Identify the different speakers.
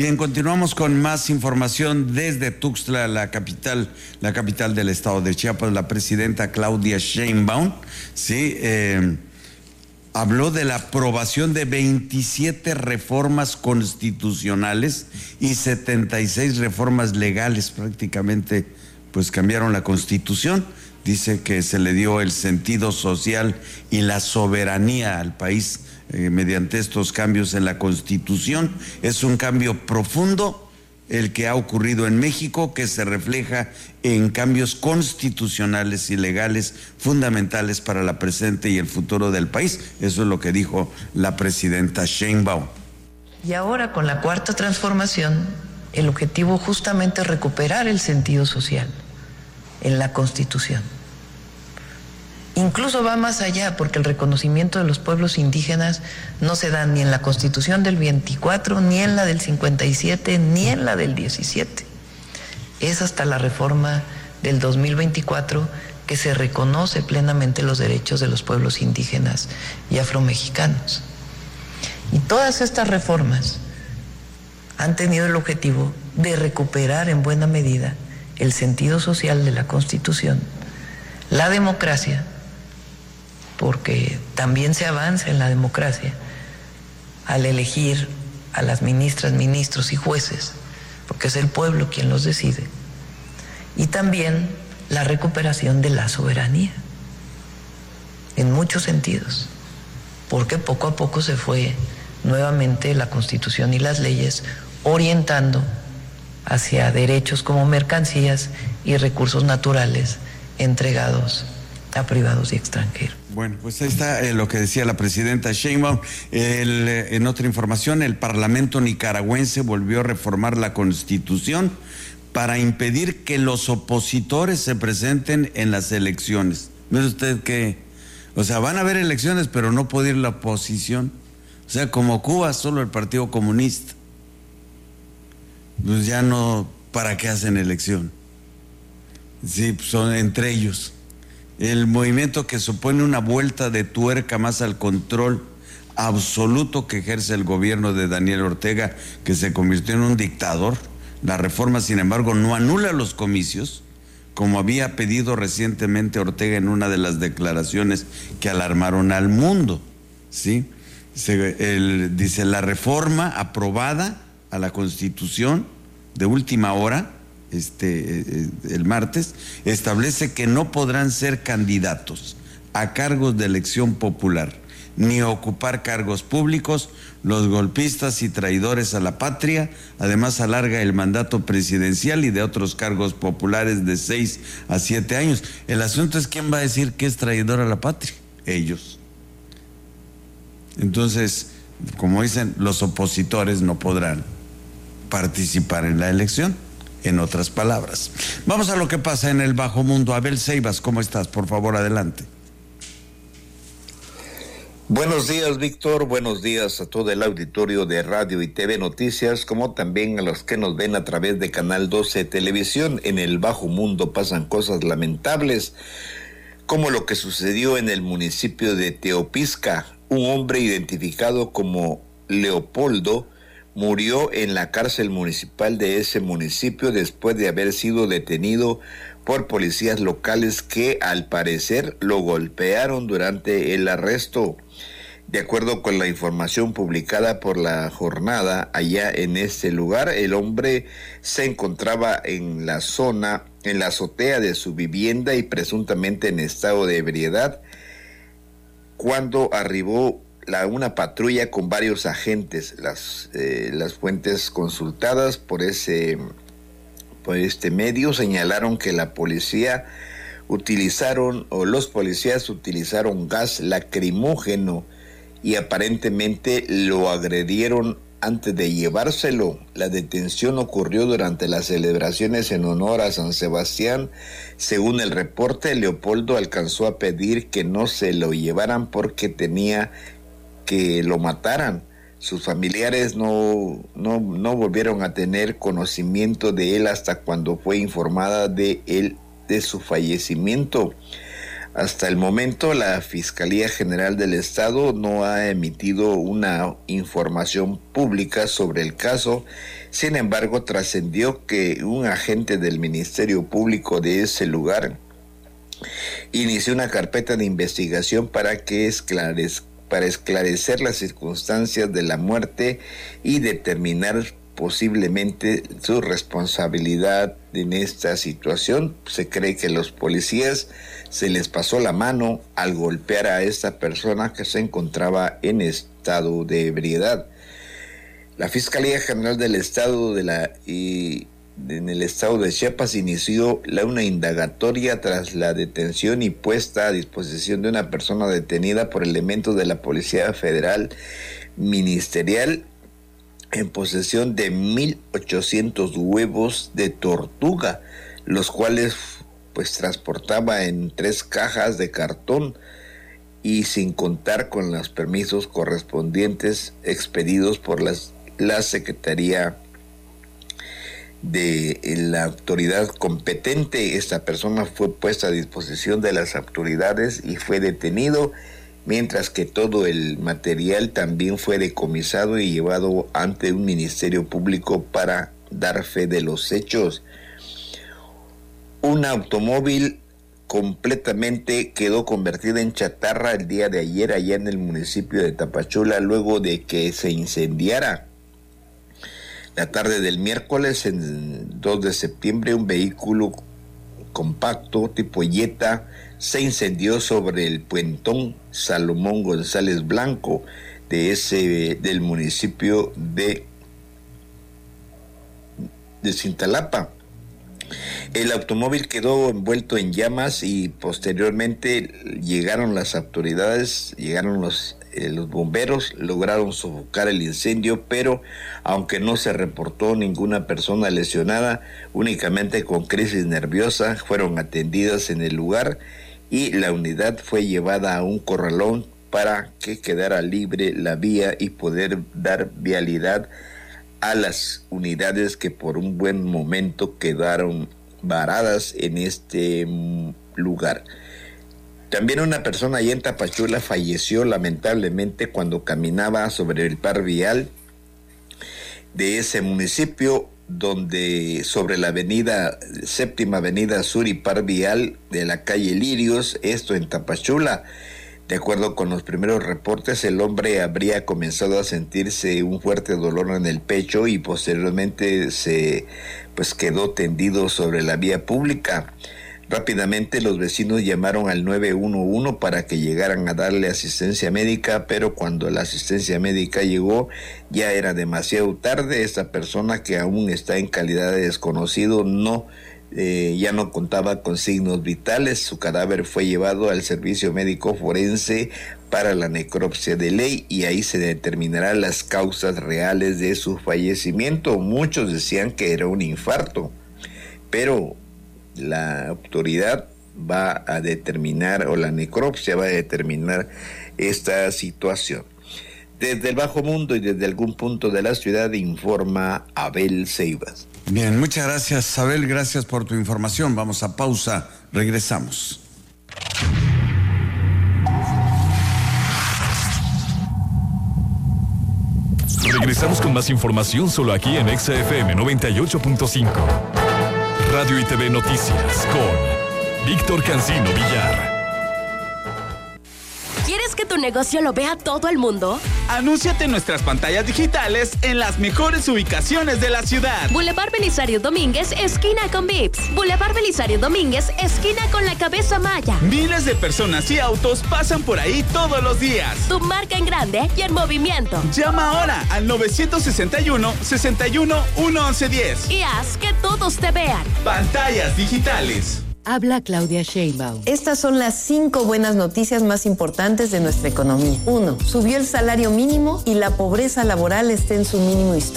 Speaker 1: Bien, continuamos con más información desde Tuxtla, la capital del estado de Chiapas. La presidenta Claudia Sheinbaum, sí, habló de la aprobación de 27 reformas constitucionales y 76 reformas legales. Prácticamente, pues cambiaron la Constitución. Dice que se le dio el sentido social y la soberanía al país mediante estos cambios en la Constitución. Es un cambio profundo el que ha ocurrido en México, que se refleja en cambios constitucionales y legales fundamentales para la presente y el futuro del país. Eso es lo que dijo la presidenta Sheinbaum.
Speaker 2: Y ahora, con la cuarta transformación, el objetivo justamente es recuperar el sentido social en la Constitución. Incluso va más allá, porque el reconocimiento de los pueblos indígenas no se da ni en la Constitución del 24, ni en la del 57, ni en la del 17. Es hasta la reforma del 2024 que se reconoce plenamente los derechos de los pueblos indígenas y afromexicanos. Y todas estas reformas han tenido el objetivo de recuperar en buena medida el sentido social de la Constitución, la democracia, porque también se avanza en la democracia al elegir a las ministras, ministros y jueces, porque es el pueblo quien los decide, y también la recuperación de la soberanía, en muchos sentidos, porque poco a poco se fue nuevamente la Constitución y las leyes orientando hacia derechos como mercancías y recursos naturales entregados a privados y extranjeros.
Speaker 1: Bueno, pues ahí está lo que decía la presidenta Sheinbaum. En otra información, el Parlamento nicaragüense volvió a reformar la Constitución para impedir que los opositores se presenten en las elecciones. ¿Ve usted que, o sea, van a haber elecciones, pero no puede ir la oposición? O sea, como Cuba, solo el Partido Comunista. Pues ya no, ¿para qué hacen elección? Sí, son entre ellos. El movimiento que supone una vuelta de tuerca más al control absoluto que ejerce el gobierno de Daniel Ortega, que se convirtió en un dictador. La reforma, sin embargo, no anula los comicios, como había pedido recientemente Ortega en una de las declaraciones que alarmaron al mundo, ¿sí? Dice, la reforma aprobada a la Constitución de última hora, el martes, establece que no podrán ser candidatos a cargos de elección popular ni ocupar cargos públicos los golpistas y traidores a la patria. Además, alarga el mandato presidencial y de otros cargos populares de 6 a 7 años. El asunto es quién va a decir que es traidor a la patria. Ellos. Entonces, como dicen, los opositores no podrán participar en la elección. En otras palabras, vamos a lo que pasa en el bajo mundo. Abel Ceibas, ¿cómo estás? Por favor, adelante.
Speaker 3: Buenos días, Víctor. Buenos días a todo el auditorio de Radio y TV Noticias, como también a los que nos ven a través de Canal 12 Televisión. En el bajo mundo pasan cosas lamentables, como lo que sucedió en el municipio de Teopisca. Un hombre identificado como Leopoldo murió en la cárcel municipal de ese municipio después de haber sido detenido por policías locales que al parecer lo golpearon durante el arresto. De acuerdo con la información publicada por La Jornada, allá en ese lugar, el hombre se encontraba en la azotea de su vivienda y presuntamente en estado de ebriedad cuando arribó una patrulla con varios agentes. Las fuentes consultadas por este medio señalaron que los policías utilizaron gas lacrimógeno y aparentemente lo agredieron antes de llevárselo. La detención ocurrió durante las celebraciones en honor a San Sebastián. Según el reporte, Leopoldo alcanzó a pedir que no se lo llevaran porque temía que lo mataran. Sus familiares no volvieron a tener conocimiento de él hasta cuando fue informada de su fallecimiento. Hasta el momento, la Fiscalía General del Estado no ha emitido una información pública sobre el caso. Sin embargo, trascendió que un agente del Ministerio Público de ese lugar inició una carpeta de investigación para esclarecer las circunstancias de la muerte y determinar posiblemente su responsabilidad en esta situación. Se cree que los policías se les pasó la mano al golpear a esta persona que se encontraba en estado de ebriedad. La Fiscalía General del Estado en el estado de Chiapas inició una indagatoria tras la detención y puesta a disposición de una persona detenida por elementos de la Policía Federal Ministerial en posesión de 1,800 huevos de tortuga, los cuales pues transportaba en 3 cajas de cartón y sin contar con los permisos correspondientes expedidos por la Secretaría de la autoridad competente. Esta persona fue puesta a disposición de las autoridades y fue detenido, mientras que todo el material también fue decomisado y llevado ante un ministerio público para dar fe de los hechos. Un automóvil completamente quedó convertida en chatarra el día de ayer allá en el municipio de Tapachula, luego de que se incendiara. La tarde del miércoles, en 2 de septiembre, un vehículo compacto tipo Jetta se incendió sobre el puentón Salomón González Blanco del municipio de Cintalapa. El automóvil quedó envuelto en llamas y posteriormente llegaron las autoridades, llegaron los bomberos, lograron sofocar el incendio, pero aunque no se reportó ninguna persona lesionada, únicamente con crisis nerviosa fueron atendidas en el lugar y la unidad fue llevada a un corralón para que quedara libre la vía y poder dar vialidad a las unidades que por un buen momento quedaron varadas en este lugar. También una persona allá en Tapachula falleció lamentablemente cuando caminaba sobre el par vial de ese municipio, donde sobre la séptima avenida sur y par vial de la calle Lirios, esto en Tapachula. De acuerdo con los primeros reportes, el hombre habría comenzado a sentirse un fuerte dolor en el pecho y posteriormente quedó tendido sobre la vía pública. Rápidamente los vecinos llamaron al 911 para que llegaran a darle asistencia médica, pero cuando la asistencia médica llegó ya era demasiado tarde. Esta persona, que aún está en calidad de desconocido, ya no contaba con signos vitales. Su cadáver fue llevado al servicio médico forense para la necropsia de ley y ahí se determinarán las causas reales de su fallecimiento. Muchos decían que era un infarto, pero la autoridad va a determinar, o la necropsia va a determinar esta situación. Desde el Bajo Mundo y desde algún punto de la ciudad informa Abel Ceibas.
Speaker 1: Bien, muchas gracias, Abel, gracias por tu información. Vamos a pausa, regresamos.
Speaker 4: Regresamos con más información solo aquí en XFM 98.5. Radio y TV Noticias con Víctor Cancino Villar.
Speaker 5: ¿Quieres que tu negocio lo vea todo el mundo?
Speaker 6: Anúnciate en nuestras pantallas digitales en las mejores ubicaciones de la ciudad.
Speaker 5: Boulevard Belisario Domínguez, esquina con Vips. Boulevard Belisario Domínguez, esquina con la Cabeza Maya.
Speaker 6: Miles de personas y autos pasan por ahí todos los días.
Speaker 5: Tu marca en grande y en movimiento.
Speaker 6: Llama ahora al 961-61-11110.
Speaker 5: Y haz que todos te vean.
Speaker 6: Pantallas digitales.
Speaker 7: Habla Claudia Sheinbaum.
Speaker 2: Estas son las 5 buenas noticias más importantes de nuestra economía. 1. Subió el salario mínimo y la pobreza laboral está en su mínimo histórico.